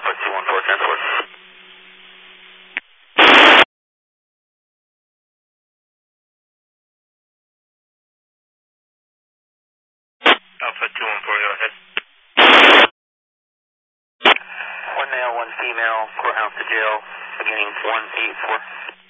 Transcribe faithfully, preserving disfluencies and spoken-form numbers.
Alpha two one four, transport. Alpha two one four, go ahead. One male, one female, courthouse to jail, beginning one eight four.